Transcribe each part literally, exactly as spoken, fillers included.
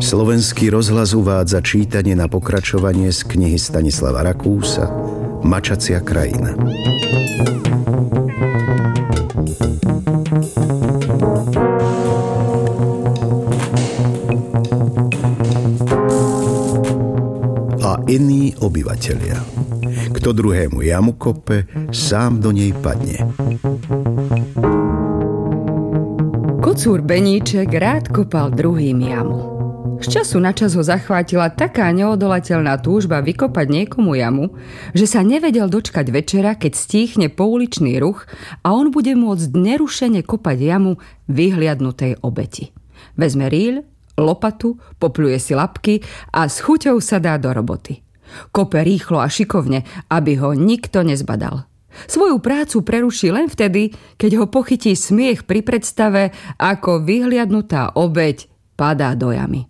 Slovenský rozhlas uvádza čítanie na pokračovanie z knihy Stanislava Rakúsa Mačacia krajina. A iní obyvatelia. Kto druhému jamu kope, sám do nej padne. Kocúr Beníček rád kopal druhým jamu. Z času na čas ho zachvátila taká neodolateľná túžba vykopať niekomu jamu, že sa nevedel dočkať večera, keď stíchne pouličný ruch a on bude môcť nerušene kopať jamu vyhliadnutej obeti. Vezme rýľ, lopatu, popľuje si labky a s chuťou sa dá do roboty. Kope rýchlo a šikovne, aby ho nikto nezbadal. Svoju prácu preruší len vtedy, keď ho pochytí smiech pri predstave, ako vyhliadnutá obeť padá do jamy.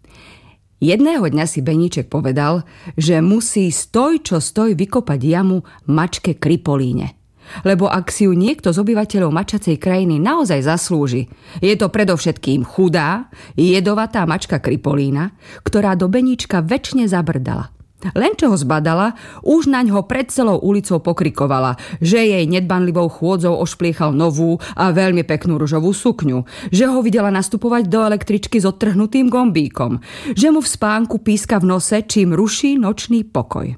Jedného dňa si Beníček povedal, že musí stoj čo stoj vykopať jamu mačke Kripolíne. Lebo ak si ju niekto z obyvateľov mačacej krajiny naozaj zaslúži, je to predovšetkým chudá, jedovatá mačka Kripolína, ktorá do Beníčka večne zabrdala. Len čo ho zbadala, už naňho pred celou ulicou pokrikovala, že jej nedbanlivou chôdzou ošpliechal novú a veľmi peknú ružovú sukňu, že ho videla nastupovať do električky s odtrhnutým gombíkom, že mu v spánku píska v nose, čím ruší nočný pokoj.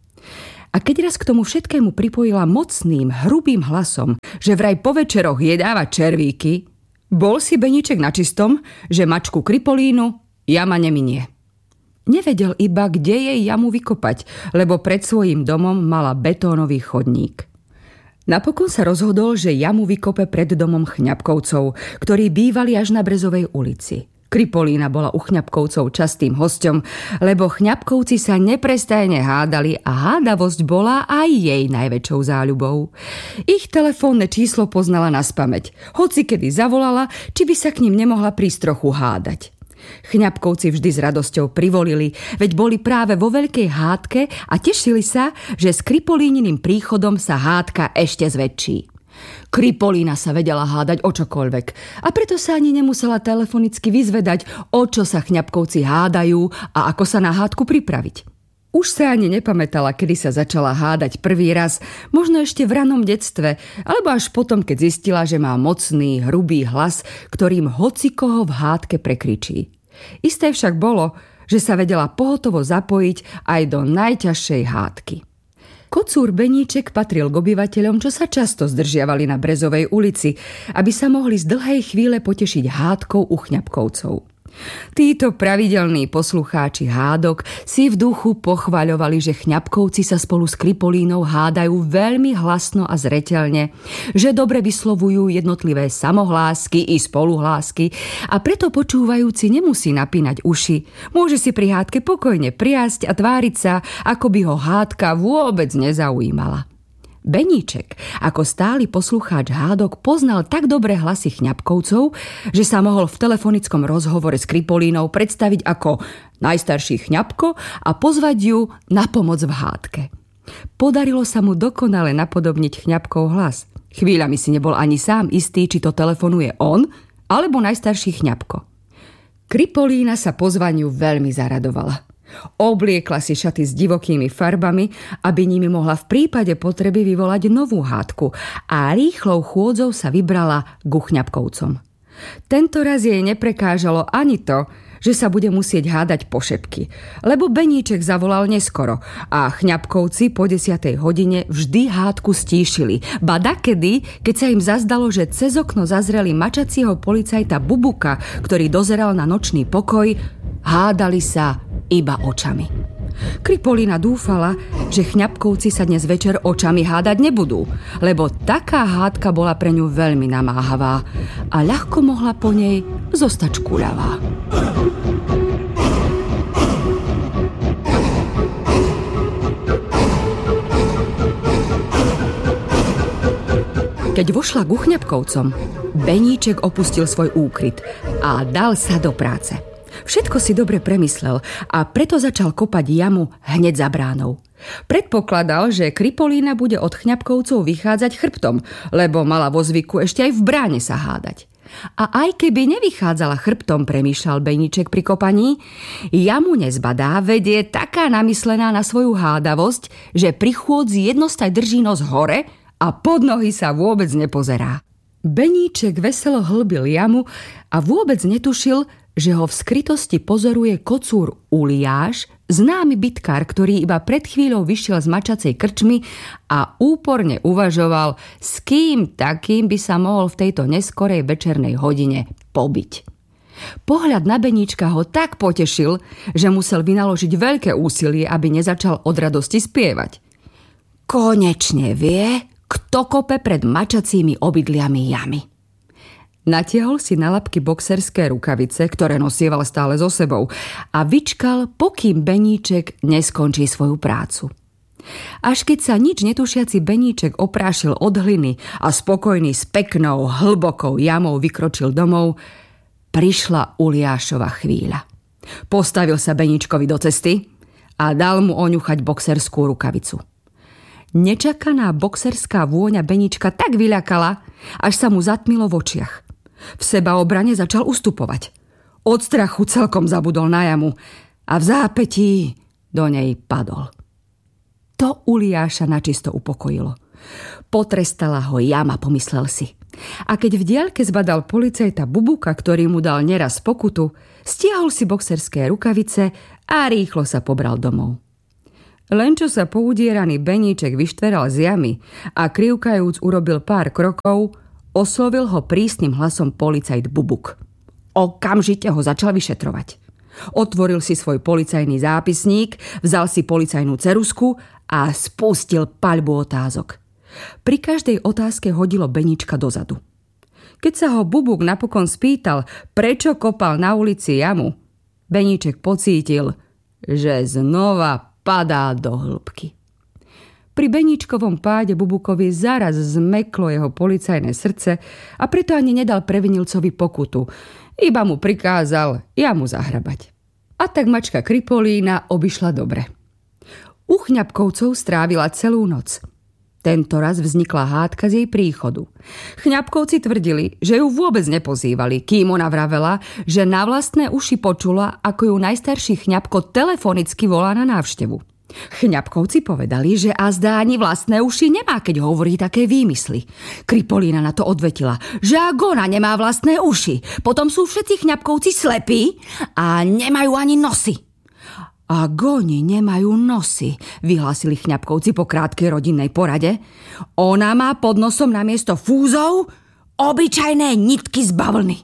A keď raz k tomu všetkému pripojila mocným, hrubým hlasom, že vraj po večeroch jedáva červíky, bol si Beníček na čistom, že mačku Kripolínu jama neminie. Nevedel iba, kde jej jamu vykopať, lebo pred svojím domom mala betónový chodník. Napokon sa rozhodol, že jamu vykope pred domom Chňapkovcov, ktorí bývali až na Brezovej ulici. Kripolína bola u Chňapkovcov častým hosťom, lebo Chňapkovci sa neprestajne hádali a hádavosť bola aj jej najväčšou záľubou. Ich telefónne číslo poznala naspamäť. Hoci kedy zavolala, či by sa k ním nemohla prísť trochu hádať. Chňapkovci vždy s radosťou privolili, veď boli práve vo veľkej hádke a tešili sa, že s Kripolíniným príchodom sa hádka ešte zväčší. Kripolína sa vedela hádať o čokoľvek a preto sa ani nemusela telefonicky vyzvedať, o čo sa Chňapkovci hádajú a ako sa na hádku pripraviť. Už sa ani nepamätala, kedy sa začala hádať prvý raz, možno ešte v ranom detstve, alebo až potom, keď zistila, že má mocný, hrubý hlas, ktorým hocikoho v hádke prekričí. Isté však bolo, že sa vedela pohotovo zapojiť aj do najťažšej hádky. Kocúr Beníček patril k obyvateľom, čo sa často zdržiavali na Brezovej ulici, aby sa mohli z dlhej chvíle potešiť hádkou u Chňapkovcov. Títo pravidelní poslucháči hádok si v duchu pochvaľovali, že Chňapkovci sa spolu s Kripolínou hádajú veľmi hlasno a zreteľne, že dobre vyslovujú jednotlivé samohlásky i spoluhlásky a preto počúvajúci nemusí napínať uši. Môže si pri hádke pokojne priasť a tváriť sa, ako by ho hádka vôbec nezaujímala. Beníček, ako stály poslucháč hádok, poznal tak dobre hlasy Chňapkovcov, že sa mohol v telefonickom rozhovore s Kripolínou predstaviť ako najstarší Chňapko a pozvať ju na pomoc v hádke. Podarilo sa mu dokonale napodobniť Chňapkov hlas. Chvíľami si nebol ani sám istý, či to telefonuje on, alebo najstarší Chňapko. Kripolína sa pozvaniu veľmi zaradovala. Obliekla si šaty s divokými farbami, aby nimi mohla v prípade potreby vyvolať novú hádku a rýchlou chôdzou sa vybrala ku Chňapkovcom. Tento raz jej neprekážalo ani to, že sa bude musieť hádať po šepky, lebo Beníček zavolal neskoro a Chňapkovci po desiatej hodine vždy hádku stíšili. Ba dakedy, keď sa im zazdalo, že cez okno zazreli mačacieho policajta Bubuka, ktorý dozeral na nočný pokoj, hádali sa iba očami. Kripolína dúfala, že Chňapkovci sa dnes večer očami hádať nebudú, lebo taká hádka bola pre ňu veľmi namáhavá a ľahko mohla po nej zostať škúľavá. Keď vošla ku Chňapkovcom, Beníček opustil svoj úkryt a dal sa do práce. Všetko si dobre premyslel a preto začal kopať jamu hneď za bránou. Predpokladal, že Kripolína bude od Chňapkovcov vychádzať chrbtom, lebo mala vo zvyku ešte aj v bráne sa hádať. A aj keby nevychádzala chrbtom, premýšľal Beníček pri kopaní, jamu nezbadá, vedie taká namyslená na svoju hádavosť, že pri chôdzi jednostaj drží nos hore a pod nohy sa vôbec nepozerá. Beníček veselo hlbil jamu a vôbec netušil, že ho v skrytosti pozoruje kocúr Uliáš, známy bitkár, ktorý iba pred chvíľou vyšiel z mačacej krčmy a úporne uvažoval, s kým takým by sa mohol v tejto neskorej večernej hodine pobiť. Pohľad na Beníčka ho tak potešil, že musel vynaložiť veľké úsilie, aby nezačal od radosti spievať. Konečne vie, kto kope pred mačacími obydliami jamy. Natiahol si na labky boxerské rukavice, ktoré nosieval stále so sebou, a vyčkal, pokým Beníček neskončí svoju prácu. Až keď sa nič netušiaci Beníček oprášil od hliny a spokojný s peknou, hlbokou jamou vykročil domov, prišla Uliášova chvíľa. Postavil sa Beníčkovi do cesty a dal mu oňuchať boxerskú rukavicu. Nečakaná boxerská vôňa Beníčka tak vyľakala, až sa mu zatmilo v očiach. V sebaobrane začal ustupovať. Od strachu celkom zabudol na jamu a v zápätí do nej padol. To Uliáša načisto upokojilo. Potrestala ho jama, pomyslel si. A keď v diaľke zbadal policajta Bubuka, ktorý mu dal neraz pokutu, stiahol si boxerské rukavice a rýchlo sa pobral domov. Len čo sa poudieraný Beníček vyštveral z jamy a krivkajúc urobil pár krokov, oslovil ho prísnym hlasom policajt Bubuk. Okamžite ho začal vyšetrovať. Otvoril si svoj policajný zápisník, vzal si policajnú ceruzku a spustil paľbu otázok. Pri každej otázke hodilo Beníčka dozadu. Keď sa ho Bubuk napokon spýtal, prečo kopal na ulici jamu, Beníček pocítil, že znova padá do hĺbky. Pri Beníčkovom páde Bubukovi zaraz zmeklo jeho policajné srdce a preto ani nedal previnilcovi pokutu. Iba mu prikázal jamu zahrabať. A tak mačka Kripolína obišla dobre. U Chňapkovcov strávila celú noc. Tento raz vznikla hádka z jej príchodu. Chňapkovci tvrdili, že ju vôbec nepozývali, kým ona vravela, že na vlastné uši počula, ako ju najstarší Chňapko telefonicky volá na návštevu. Chňapkovci povedali, že azda ani vlastné uši nemá, keď hovorí také výmysly. Kripolína na to odvetila, že ak ona nemá vlastné uši, potom sú všetci Chňapkovci slepí a nemajú ani nosy. A oni nemajú nosy, vyhlásili Chňapkovci po krátkej rodinnej porade. Ona má pod nosom namiesto fúzov obyčajné nitky z bavlny.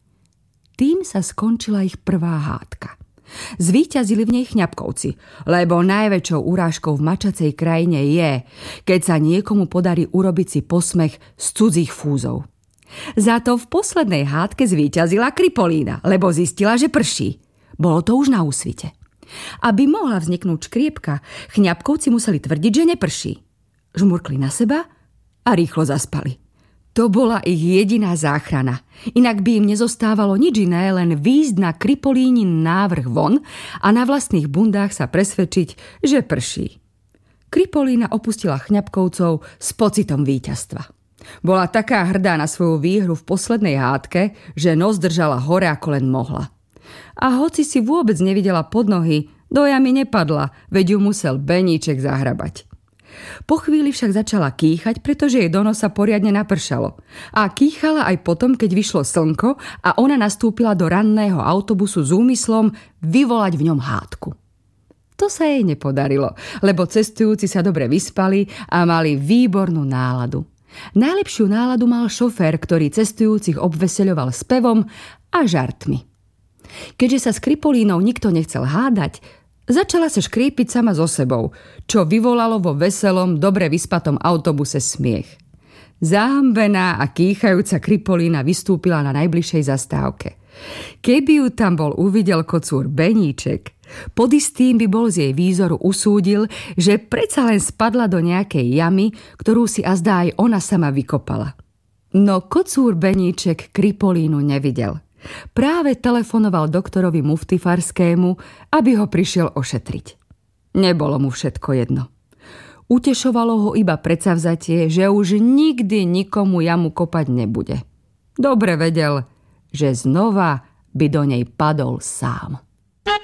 Tým sa skončila ich prvá hádka. Zvíťazili v nej Chňapkovci, lebo najväčšou urážkou v mačacej krajine je, keď sa niekomu podarí urobiť si posmech z cudzích fúzov. Za to v poslednej hádke zvíťazila Kripolína, lebo zistila, že prší. Bolo to už na úsvite. Aby mohla vzniknúť škriepka, Chňapkovci museli tvrdiť, že neprší. Žmurkli na seba a rýchlo zaspali. To bola ich jediná záchrana. Inak by im nezostávalo nič iné, len výjsť na Kripolínin návrh von a na vlastných bundách sa presvedčiť, že prší. Kripolína opustila Chňapkovcov s pocitom víťazstva. Bola taká hrdá na svoju výhru v poslednej hádke, že nos držala hore ako len mohla. A hoci si vôbec nevidela pod nohy, do jamy nepadla, veď ju musel Beníček zahrabať. Po chvíli však začala kýchať, pretože jej do nosa poriadne napršalo. A kýchala aj potom, keď vyšlo slnko a ona nastúpila do ranného autobusu s úmyslom vyvolať v ňom hádku. To sa jej nepodarilo, lebo cestujúci sa dobre vyspali a mali výbornú náladu. Najlepšiu náladu mal šofér, ktorý cestujúcich obveseľoval spevom a žartmi. Keďže sa s Kripolínou nikto nechcel hádať, začala sa škrípiť sama so sebou, čo vyvolalo vo veselom, dobre vyspatom autobuse smiech. Zahambená a kýchajúca Kripolína vystúpila na najbližšej zastávke. Keby ju tam bol uvidel kocúr Beníček, pod istým by bol z jej výzoru usúdil, že predsa len spadla do nejakej jamy, ktorú si azda aj ona sama vykopala. No kocúr Beníček Kripolínu nevidel. Práve telefonoval doktorovi Muftifarskému, aby ho prišiel ošetriť. Nebolo mu všetko jedno. Utešovalo ho iba predsavzatie, že už nikdy nikomu jamu kopať nebude. Dobre vedel, že znova by do nej padol sám.